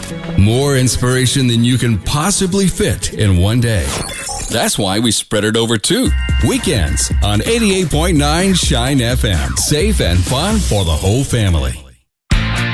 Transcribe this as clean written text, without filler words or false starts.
More inspiration than you can possibly fit in one day. That's why we spread it over 2 weekends on 88.9 Shine FM. Safe and fun for the whole family.